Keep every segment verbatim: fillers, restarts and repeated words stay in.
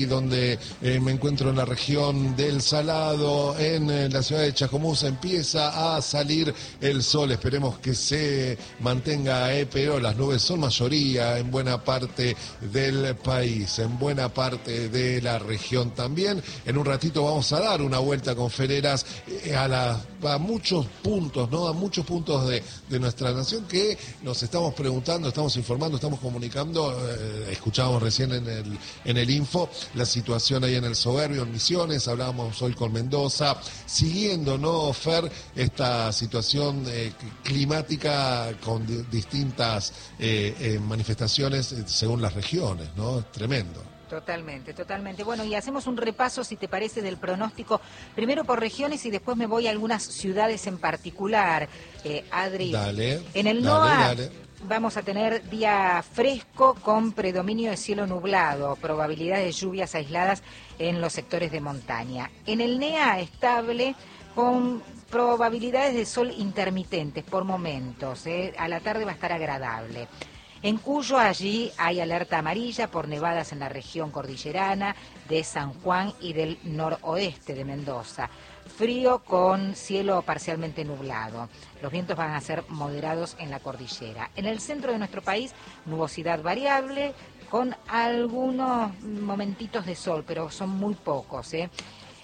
donde eh, me encuentro en la región del Salado, en eh, la ciudad de Chascomús, empieza a salir el sol. Esperemos que se mantenga, eh, pero las nubes son mayoría en buena parte del país, en buena parte de la región también. En un ratito vamos a dar una vuelta con Fereras eh, a, la, a muchos puntos, ¿no? A muchos puntos de, de nuestra nación que nos estamos preguntando, estamos informando, estamos comunicando. Eh, escuchábamos recién en el, en el info la situación ahí en el Soberbio, en Misiones, hablábamos hoy con Mendoza, siguiendo, ¿no, Fer, esta situación eh, climática con di- distintas eh, eh, manifestaciones eh, según las regiones, ¿no? Es tremendo. Totalmente, totalmente. Bueno, y hacemos un repaso, si te parece, del pronóstico, primero por regiones y después me voy a algunas ciudades en particular. Eh, Adri, Dale, en el dale, NOA dale. vamos a tener día fresco con predominio de cielo nublado, probabilidad de lluvias aisladas en los sectores de montaña. En el NEA estable con probabilidades de sol intermitentes por momentos, ¿eh? A la tarde va a estar agradable. En Cuyo, allí hay alerta amarilla por nevadas en la región cordillerana de San Juan y del noroeste de Mendoza. Frío con cielo parcialmente nublado. Los vientos van a ser moderados en la cordillera. En el centro de nuestro país, nubosidad variable con algunos momentitos de sol, pero son muy pocos, ¿eh?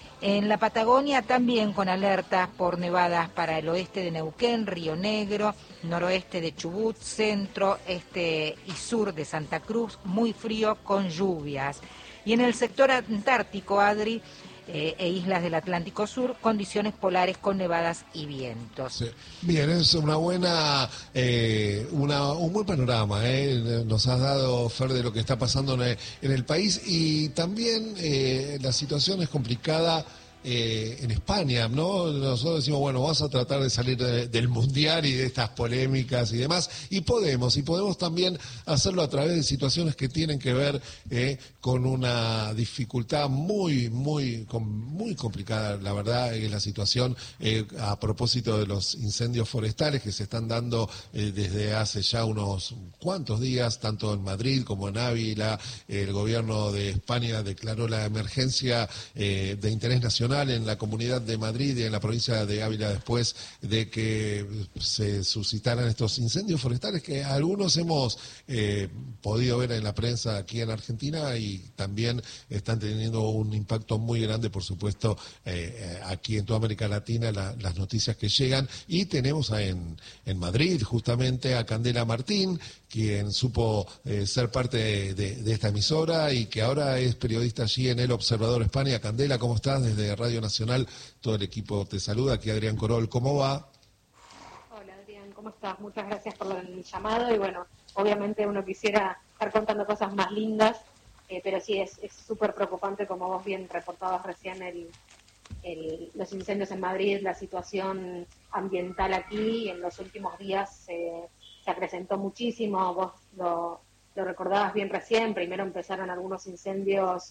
En la Patagonia también con alertas por nevadas para el oeste de Neuquén, Río Negro, noroeste de Chubut, centro, este y sur de Santa Cruz, muy frío con lluvias. Y en el sector antártico, Adri, eh, e islas del Atlántico Sur, condiciones polares con nevadas y vientos. Sí. Bien, es una buena, eh, una, un buen panorama, eh. Nos has dado, Fer, de lo que está pasando en el, en el país y también eh, la situación es complicada. Eh, en España, ¿no? Nosotros decimos, bueno, vamos a tratar de salir de, del mundial y de estas polémicas y demás, y podemos, y podemos también hacerlo a través de situaciones que tienen que ver eh, con una dificultad muy, muy, com, muy complicada, la verdad, es la situación eh, a propósito de los incendios forestales que se están dando eh, desde hace ya unos cuantos días, tanto en Madrid como en Ávila. El gobierno de España declaró la emergencia eh, de interés nacional en la Comunidad de Madrid y en la provincia de Ávila después de que se suscitaran estos incendios forestales que algunos hemos eh, podido ver en la prensa aquí en Argentina y también están teniendo un impacto muy grande, por supuesto, eh, aquí en toda América Latina, la, las noticias que llegan. Y tenemos en, en Madrid justamente a Candela Martín, quien supo eh, ser parte de, de, de esta emisora y que ahora es periodista allí en El Observador España. Candela, ¿cómo estás? Desde Radio Nacional, todo el equipo te saluda. Aquí Adrián Corol, ¿cómo va? Hola Adrián, ¿cómo estás? Muchas gracias por el llamado y bueno, obviamente uno quisiera estar contando cosas más lindas, eh, pero sí es súper preocupante, como vos bien reportabas recién, el, el, los incendios en Madrid, la situación ambiental aquí en los últimos días eh, se acrecentó muchísimo, vos lo, lo recordabas bien recién, primero empezaron algunos incendios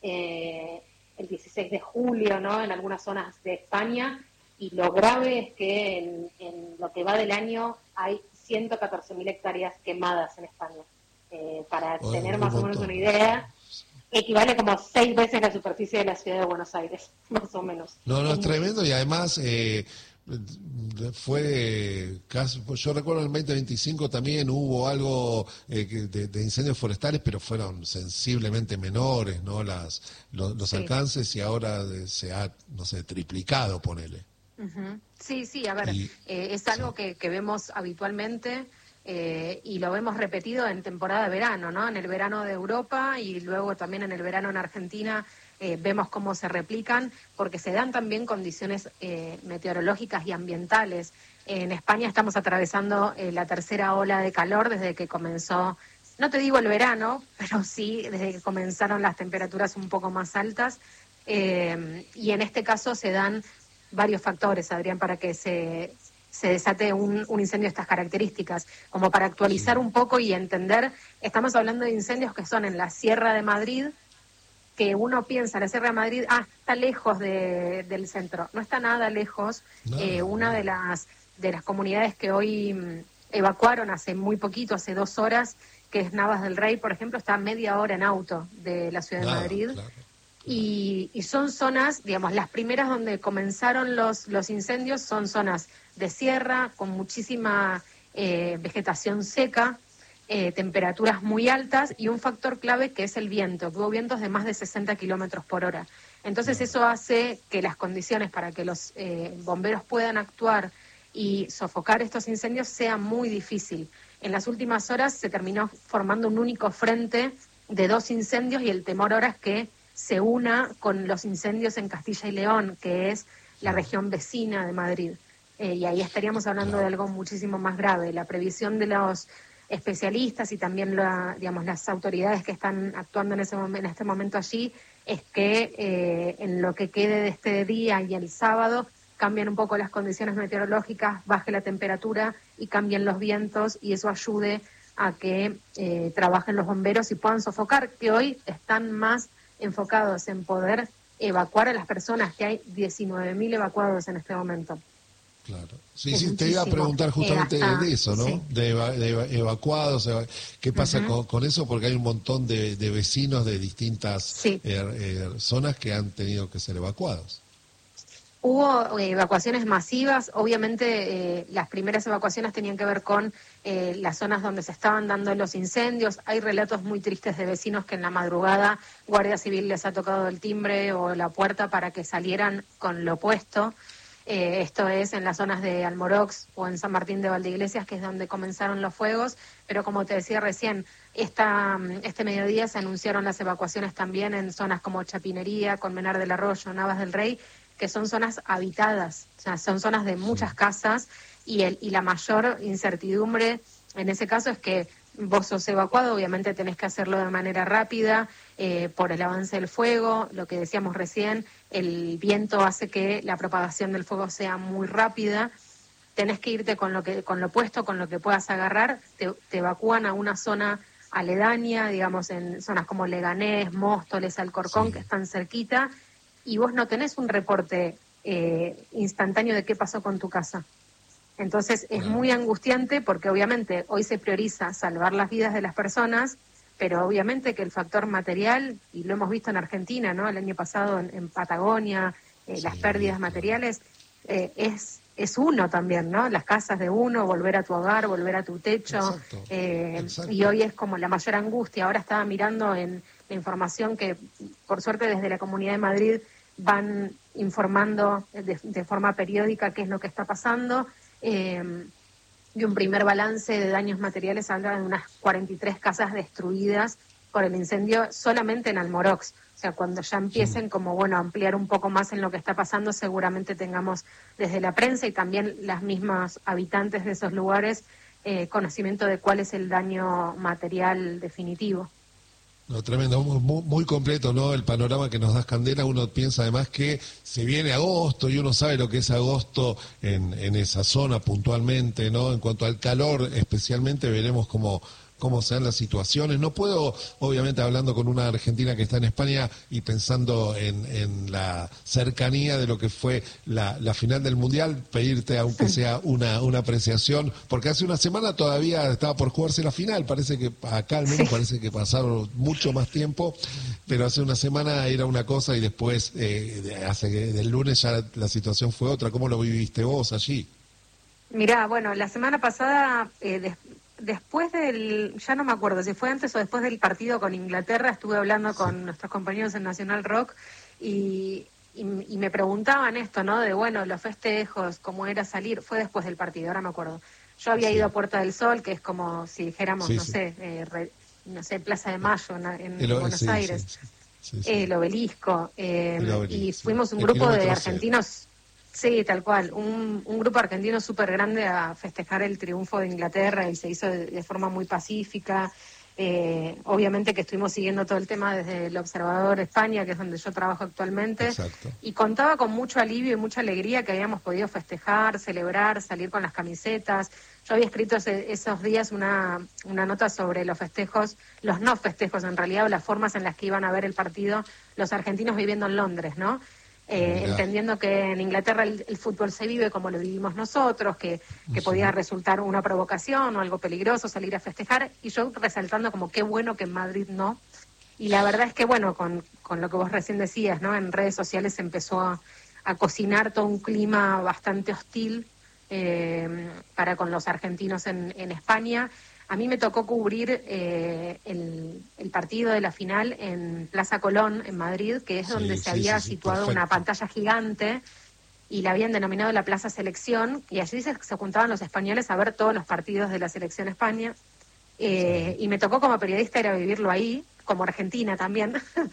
eh, el dieciséis de julio, ¿no? En algunas zonas de España, y lo grave es que en, en lo que va del año hay ciento catorce mil hectáreas quemadas en España. Eh, para Oh, tener un más o montón. menos una idea, equivale como seis veces la superficie de la ciudad de Buenos Aires, más o menos. No, no, es es tremendo y además eh, fue casi, yo recuerdo en el veinte veinticinco también hubo algo eh, de, de incendios forestales, pero fueron sensiblemente menores, ¿no? Las, los, los Sí. alcances y ahora se ha, no sé, triplicado, ponele. Uh-huh. Sí, sí, a ver, Y, eh, es algo sí. que, que vemos habitualmente eh, y lo vemos repetido en temporada de verano, ¿no? En el verano de Europa y luego también en el verano en Argentina eh, vemos cómo se replican porque se dan también condiciones eh, meteorológicas y ambientales. En España estamos atravesando eh, la tercera ola de calor desde que comenzó, no te digo el verano, pero sí desde que comenzaron las temperaturas un poco más altas eh, y en este caso se dan varios factores, Adrián, para que se, se desate un, un incendio de estas características. Como para actualizar Sí. un poco y entender, estamos hablando de incendios que son en la Sierra de Madrid, que uno piensa, la Sierra de Madrid, ah, está lejos de, del centro. No está nada lejos. No, Eh, una no. de las, de las comunidades que hoy mm, evacuaron hace muy poquito, hace dos horas, que es Navas del Rey, por ejemplo, está a media hora en auto de la ciudad de Ah, Madrid. claro. Y, y son zonas, digamos, las primeras donde comenzaron los, los incendios son zonas de sierra, con muchísima eh, vegetación seca, eh, temperaturas muy altas y un factor clave que es el viento, que hubo vientos de más de sesenta kilómetros por hora. Entonces eso hace que las condiciones para que los eh, bomberos puedan actuar y sofocar estos incendios sea muy difícil. En las últimas horas se terminó formando un único frente de dos incendios y el temor ahora es que se una con los incendios en Castilla y León, que es la región vecina de Madrid. Eh, y ahí estaríamos hablando de algo muchísimo más grave. La previsión de los especialistas y también la, digamos, las autoridades que están actuando en, ese mom- en este momento allí es que eh, en lo que quede de este día y el sábado cambien un poco las condiciones meteorológicas, baje la temperatura y cambien los vientos y eso ayude a que eh, trabajen los bomberos y puedan sofocar, que hoy están más enfocados en poder evacuar a las personas, que hay diecinueve mil evacuados en este momento. Claro. Sí, Es sí, te iba a muchísimo. preguntar justamente Eh, hasta- de eso, ¿no? sí. De, eva- de eva- evacuados, eva- ¿qué pasa Ujú. con, con eso? Porque hay un montón de, de vecinos de distintas Sí. eh, eh, zonas que han tenido que ser evacuados. Hubo eh, evacuaciones masivas, obviamente eh, las primeras evacuaciones tenían que ver con eh, las zonas donde se estaban dando los incendios. Hay relatos muy tristes de vecinos que en la madrugada Guardia Civil les ha tocado el timbre o la puerta para que salieran con lo opuesto. Eh, esto es en las zonas de Almorox o en San Martín de Valdeiglesias, que es donde comenzaron los fuegos, pero como te decía recién, esta, este mediodía se anunciaron las evacuaciones también en zonas como Chapinería, Colmenar del Arroyo, Navas del Rey, que son zonas habitadas, o sea, son zonas de muchas casas y, el, y la mayor incertidumbre en ese caso es que vos sos evacuado, obviamente tenés que hacerlo de manera rápida eh, por el avance del fuego, lo que decíamos recién, el viento hace que la propagación del fuego sea muy rápida, tenés que irte con lo que con lo puesto, con lo que puedas agarrar, te, te evacúan a una zona aledaña, digamos en zonas como Leganés, Móstoles, Alcorcón, Sí. que están cerquita, y vos no tenés un reporte eh, instantáneo de qué pasó con tu casa. Entonces es Claro. muy angustiante porque obviamente hoy se prioriza salvar las vidas de las personas, pero obviamente que el factor material, y lo hemos visto en Argentina, ¿no? El año pasado en, en Patagonia, eh, Sí, las pérdidas claro. materiales, eh, es es uno también, ¿no? Las casas de uno, volver a tu hogar, volver a tu techo. Exacto, eh, exacto. Y hoy es como la mayor angustia. Ahora estaba mirando en la información que, por suerte, desde la Comunidad de Madrid van informando de, de forma periódica qué es lo que está pasando. Eh, y un primer balance de daños materiales habla de unas cuarenta y tres casas destruidas por el incendio solamente en Almorox. O sea, cuando ya empiecen Sí. como, bueno, a ampliar un poco más en lo que está pasando, seguramente tengamos desde la prensa y también las mismas habitantes de esos lugares eh, conocimiento de cuál es el daño material definitivo. No, tremendo, muy, muy completo, ¿no? El panorama que nos das, Candela. Uno piensa además que se viene agosto y uno sabe lo que es agosto en, en esa zona puntualmente, ¿no? En cuanto al calor, especialmente, veremos cómo, cómo se dan las situaciones. No puedo, obviamente, hablando con una argentina que está en España y pensando en, en la cercanía de lo que fue la, la final del Mundial, pedirte, aunque sea una, una apreciación, porque hace una semana todavía estaba por jugarse la final, parece que acá al menos Sí. parece que pasaron mucho más tiempo, pero hace una semana era una cosa y después, eh, de- hace que del lunes ya la situación fue otra. ¿Cómo lo viviste vos allí? Mirá, bueno, la semana pasada, eh, des- después del, ya no me acuerdo si fue antes o después del partido con Inglaterra, estuve hablando con nuestros compañeros en Nacional Rock y, y, y me preguntaban esto, ¿no? De, bueno, los festejos, cómo era salir, fue después del partido, ahora me acuerdo. Yo había Sí. ido a Puerta del Sol, que es como si dijéramos, Sí, no sí. sé, eh, re- no sé, Plaza de Mayo en, en El- Buenos sí, sí, Aires. sí, sí, sí. El obelisco, eh, El obelisco, y sí. fuimos un El grupo de kilómetro cero. argentinos, sí, tal cual, un, un grupo argentino súper grande a festejar el triunfo de Inglaterra y se hizo de, de forma muy pacífica. Eh, obviamente que estuvimos siguiendo todo el tema desde el Observador España, que es donde yo trabajo actualmente, Exacto. y contaba con mucho alivio y mucha alegría que habíamos podido festejar, celebrar, salir con las camisetas. Yo había escrito ese- esos días una, una nota sobre los festejos, los no festejos en realidad, o las formas en las que iban a ver el partido los argentinos viviendo en Londres, ¿no? eh, entendiendo que en Inglaterra el, el fútbol se vive como lo vivimos nosotros, que, que podía resultar una provocación o algo peligroso salir a festejar, y yo resaltando como qué bueno que en Madrid no. Y la verdad es que, bueno, con, con lo que vos recién decías, ¿no? En redes sociales se empezó a, a cocinar todo un clima bastante hostil eh, para con los argentinos en, en España. A mí me tocó cubrir eh, el, el partido de la final en Plaza Colón, en Madrid, que es sí, donde se sí, había sí, situado perfecto. Una pantalla gigante y la habían denominado la Plaza Selección, y allí se, se juntaban los españoles a ver todos los partidos de la Selección España. Eh, sí. Y me tocó como periodista ir a vivirlo ahí, como argentina también.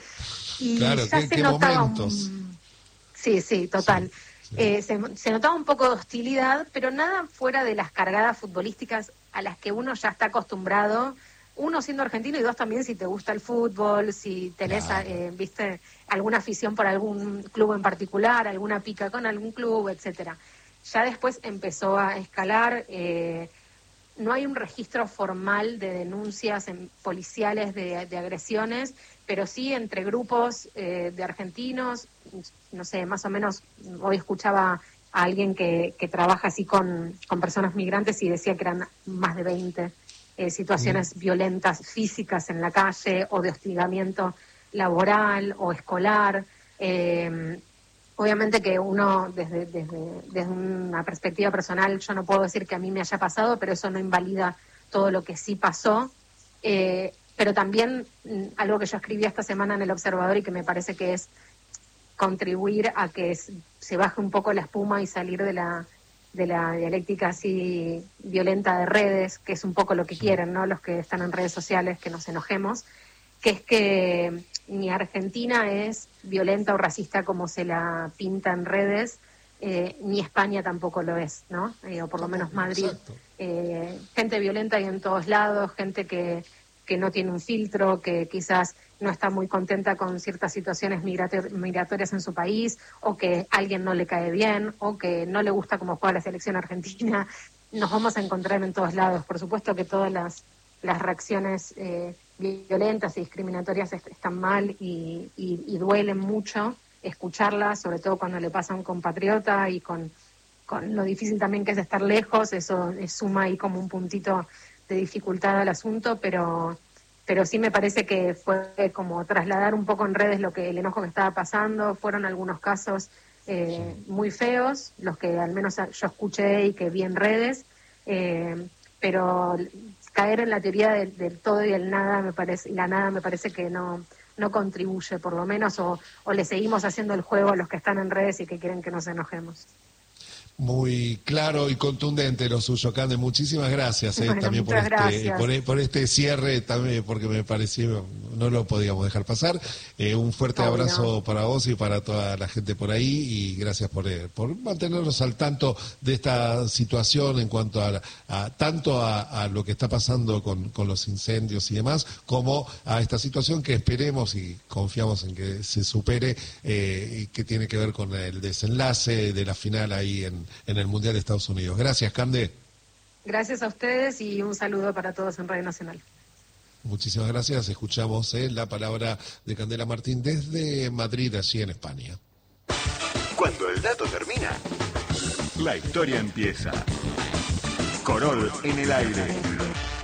Y claro, ya qué, se qué notaba momentos. Un... Sí, sí, total. Sí, sí. Eh, se, se notaba un poco de hostilidad, pero nada fuera de las cargadas futbolísticas a las que uno ya está acostumbrado, uno siendo argentino y dos también si te gusta el fútbol, si tenés, claro. eh, viste, alguna afición por algún club en particular, alguna pica con algún club, etcétera. Ya después empezó a escalar. Eh, no hay un registro formal de denuncias en, policiales de, de agresiones, pero sí entre grupos eh, de argentinos, no sé, más o menos, hoy escuchaba a alguien que, que trabaja así con, con personas migrantes y decía que eran más de veinte eh, situaciones mm. violentas físicas en la calle o de hostigamiento laboral o escolar. Eh, obviamente que uno, desde, desde, desde una perspectiva personal, yo no puedo decir que a mí me haya pasado, pero eso no invalida todo lo que sí pasó. Eh, pero también algo que yo escribí esta semana en El Observador y que me parece que es contribuir a que se baje un poco la espuma y salir de la de la dialéctica así violenta de redes, que es un poco lo que quieren, ¿no? Los que están en redes sociales, que nos enojemos, que es que ni Argentina es violenta o racista como se la pinta en redes, eh, ni España tampoco lo es, ¿no? Eh, o por lo menos Madrid. Eh, gente violenta hay en todos lados, gente que que no tiene un filtro, que quizás no está muy contenta con ciertas situaciones migrator- migratorias en su país, o que a alguien no le cae bien, o que no le gusta cómo juega la selección argentina. Nos vamos a encontrar en todos lados. Por supuesto que todas las, las reacciones eh, violentas y discriminatorias est- están mal y, y, y duelen mucho escucharlas, sobre todo cuando le pasa a un compatriota y con, con lo difícil también que es estar lejos. Eso eh, suma ahí como un puntito de dificultad al asunto, pero pero sí me parece que fue como trasladar un poco en redes lo que el enojo que estaba pasando. Fueron algunos casos eh, sí. muy feos, los que al menos yo escuché y que vi en redes, eh, pero caer en la teoría del, del todo y el nada me parece, la nada me parece que no no contribuye, por lo menos, o, o le seguimos haciendo el juego a los que están en redes y que quieren que nos enojemos. Muy claro y contundente lo suyo, Cande. Muchísimas gracias eh, bueno, también por este, por, por este cierre, también porque me pareció, no lo podíamos dejar pasar. Eh, un fuerte Obvio. abrazo para vos y para toda la gente por ahí, y gracias por, eh, por mantenernos al tanto de esta situación en cuanto a, a tanto a, a lo que está pasando con, con los incendios y demás, como a esta situación que esperemos y confiamos en que se supere, eh, y que tiene que ver con el desenlace de la final ahí en en el Mundial de Estados Unidos. Gracias, Cande. Gracias a ustedes y un saludo para todos en Radio Nacional. Muchísimas gracias. Escuchamos eh, la palabra de Candela Martín desde Madrid, allí en España. Cuando el dato termina, la historia empieza. Corol en el aire.